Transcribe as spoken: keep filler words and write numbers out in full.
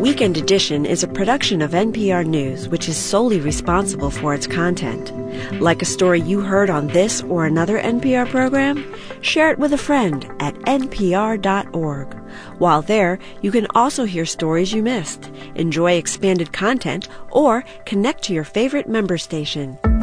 Weekend Edition is a production of N P R News, which is solely responsible for its content. Like a story you heard on this or another N P R program? Share it with a friend at N P R dot org. While there, you can also hear stories you missed, enjoy expanded content, or connect to your favorite member station.